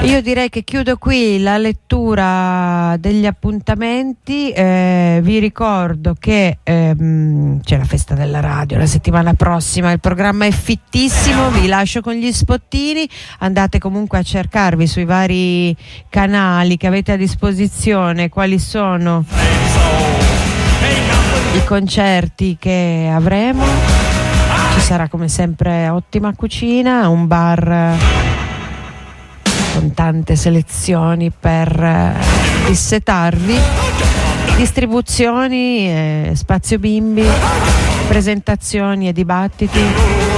Io direi che chiudo qui la lettura degli appuntamenti. Vi ricordo che c'è la festa della radio la settimana prossima, il programma è fittissimo, vi lascio con gli spottini, andate comunque a cercarvi sui vari canali che avete a disposizione quali sono i concerti che avremo. Ci sarà come sempre ottima cucina, un bar con tante selezioni per dissetarvi, distribuzioni, spazio bimbi, presentazioni e dibattiti.